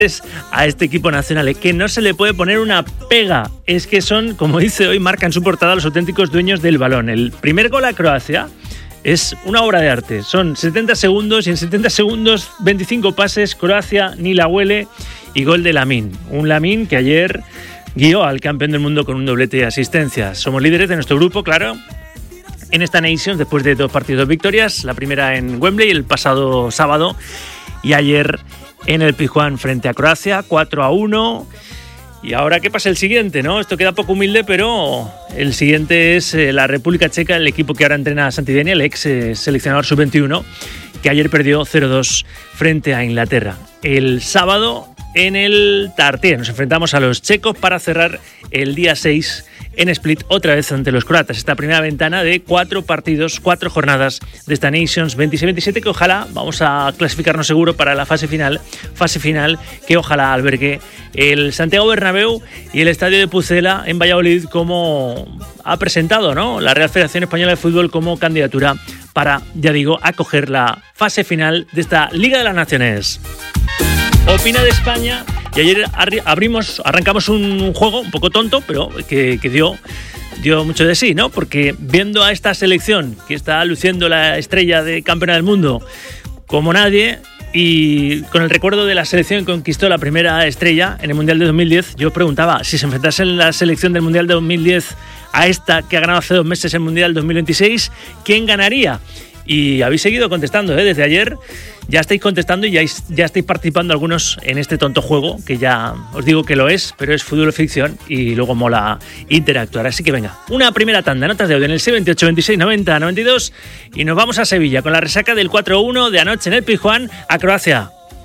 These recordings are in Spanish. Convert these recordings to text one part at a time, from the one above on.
a este equipo nacional, que no se le puede poner una pega. Es que son, como dice hoy, marcan su portada los auténticos dueños del balón. El primer gol a Croacia es una obra de arte. Son 70 segundos y en 70 segundos 25 pases. Croacia ni la huele y gol de Lamine. Un Lamine que ayer guió al campeón del mundo con un doblete de asistencias. Somos líderes de nuestro grupo, claro, en esta Nations después de 2 partidos, 2 victorias. La primera en Wembley el pasado sábado y ayer en el Pizjuán frente a Croacia, 4-1. Y ahora, ¿qué pasa el siguiente, no? Esto queda poco humilde, pero el siguiente es la República Checa, el equipo que ahora entrena a Santidenia, el ex seleccionador sub-21, que ayer perdió 0-2 frente a Inglaterra. El sábado en el Tartiere nos enfrentamos a los checos para cerrar el día 6 en Split, otra vez ante los croatas. Esta primera ventana de 4 partidos, 4 jornadas de esta Nations 26-27, que ojalá vamos a clasificarnos seguro para la fase final que ojalá albergue el Santiago Bernabéu y el estadio de Pucela en Valladolid, como ha presentado, ¿no?, la Real Federación Española de Fútbol como candidatura para, ya digo, acoger la fase final de esta Liga de las Naciones. Opina de España. Y ayer arrancamos un juego un poco tonto, pero que dio mucho de sí, ¿no? Porque viendo a esta selección que está luciendo la estrella de campeona del mundo como nadie, y con el recuerdo de la selección que conquistó la primera estrella en el Mundial de 2010, yo preguntaba si se enfrentase la selección del Mundial de 2010 a esta que ha ganado hace 2 meses el Mundial 2026, ¿quién ganaría? Y habéis seguido contestando, desde ayer ya estáis contestando y ya estáis participando algunos en este tonto juego, que ya os digo que lo es, pero es fútbol ficción y luego mola interactuar. Así que venga, una primera tanda, notas de audio en el 628 26 90 92 y nos vamos a Sevilla con la resaca del 4-1 de anoche en el Pizjuán a Croacia.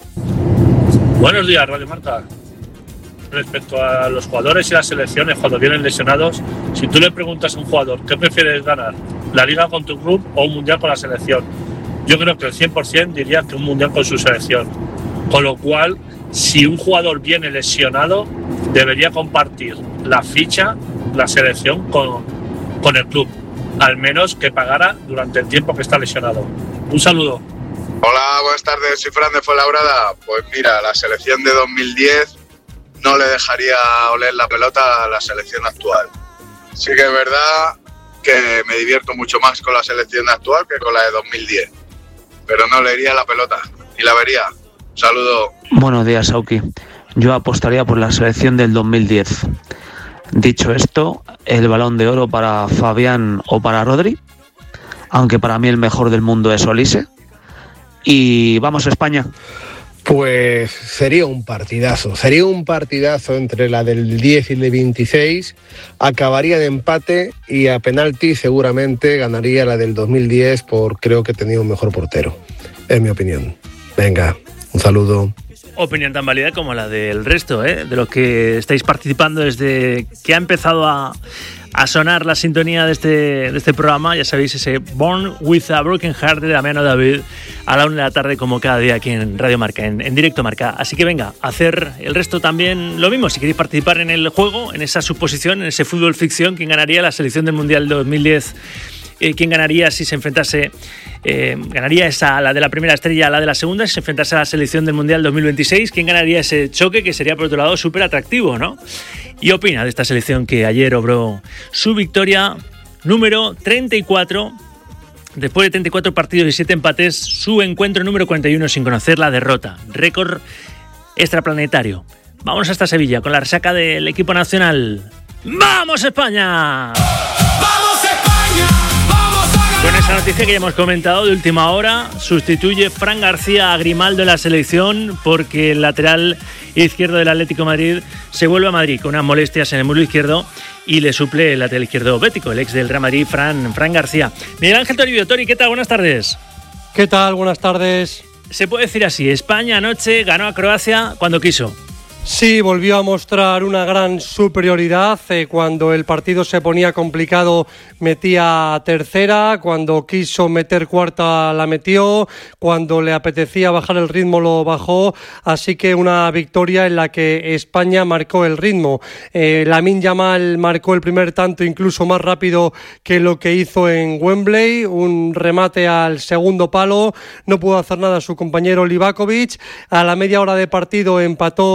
Buenos días, Radio Marca. Respecto a los jugadores y las selecciones cuando vienen lesionados, si tú le preguntas a un jugador ¿qué prefieres ganar? ¿La Liga con tu club o un Mundial con la selección? Yo creo que el 100% diría que un Mundial con su selección. Con lo cual, si un jugador viene lesionado, debería compartir la ficha, la selección con el club. Al menos que pagara durante el tiempo que está lesionado. Un saludo. Hola, buenas tardes, soy Fran de Fuenlabrada. Pues mira, la selección de 2010 no le dejaría oler la pelota a la selección actual. Sí que es verdad que me divierto mucho más con la selección actual que con la de 2010, pero no le iría la pelota, ni la vería. Un saludo. Buenos días, Sauki. Yo apostaría por la selección del 2010. Dicho esto, el Balón de Oro para Fabián o para Rodri, aunque para mí el mejor del mundo es Olise. Y vamos a España. Pues sería un partidazo entre la del 10 y el 26, acabaría de empate y a penalti seguramente ganaría la del 2010 por creo que tenía un mejor portero, es mi opinión. Venga, un saludo. Opinión tan válida como la del resto, de los que estáis participando desde que ha empezado a sonar la sintonía de este programa. Ya sabéis, ese Born with a Broken Heart de Damiano David a la 1 de la tarde, como cada día aquí en Radio Marca, en Directo Marca. Así que venga, hacer el resto también lo mismo. Si queréis participar en el juego, en esa suposición, en ese fútbol ficción, ¿quién ganaría la selección del Mundial 2010? ¿Quién ganaría si se enfrentase? ¿Ganaría la de la primera estrella, la de la segunda, si se enfrentase a la selección del Mundial 2026? ¿Quién ganaría ese choque, que sería por otro lado súper atractivo, ¿no? Y opina de esta selección que ayer obró su victoria número 34, después de 34 partidos y 7 empates, su encuentro número 41 sin conocer la derrota, récord extraplanetario. Vamos hasta Sevilla con la resaca del equipo nacional. ¡Vamos España! Con esa noticia que ya hemos comentado de última hora, sustituye Fran García a Grimaldo en la selección porque el lateral izquierdo del Atlético de Madrid se vuelve a Madrid con unas molestias en el muslo izquierdo y le suple el lateral izquierdo bético, el ex del Real Madrid, Fran García. Miguel Ángel Toribio. Tori, ¿qué tal? Buenas tardes. ¿Qué tal? Buenas tardes. Se puede decir así, España anoche ganó a Croacia cuando quiso. Sí, volvió a mostrar una gran superioridad. Cuando el partido se ponía complicado, metía tercera. Cuando quiso meter cuarta, la metió. Cuando le apetecía bajar el ritmo, lo bajó. Así que una victoria en la que España marcó el ritmo. Lamine Yamal marcó el primer tanto incluso más rápido que lo que hizo en Wembley. Un remate al segundo palo. No pudo hacer nada su compañero Livakovic. A la media hora de partido empató